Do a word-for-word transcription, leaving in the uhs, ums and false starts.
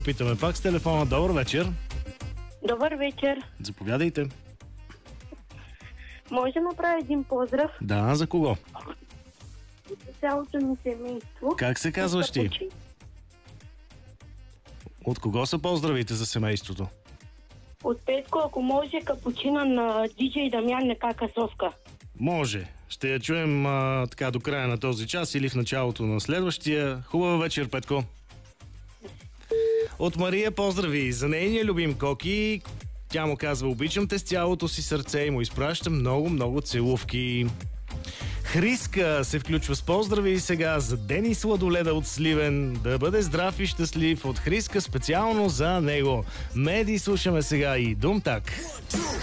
Питаме пак с телефона. Добър вечер. Добър вечер. Заповядайте. Може да направя един поздрав Да, за кого? за цялото ми семейство. Как се казваш ти? От кого са поздравите за семейството? От Петко, ако може, капучина на диджей Дамян на Касовка. Може. Ще я чуем а, така до края на този час или в началото на следващия. Хубава вечер, Петко. От Мария поздрави за нейния любим Коки. Тя му казва: обичам те с цялото си сърце и му изпраща много, много целувки. Хриска се включва с поздрави сега за Дени Сладоледа от Сливен. Да бъде здрав и щастлив от Хриска специално за него. Меди слушаме сега и Думтак.